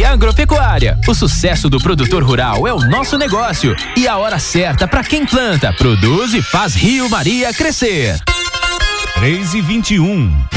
Maria Agropecuária. O sucesso do produtor rural é o nosso negócio e a hora certa para quem planta, produz e faz Rio Maria crescer. 3:21.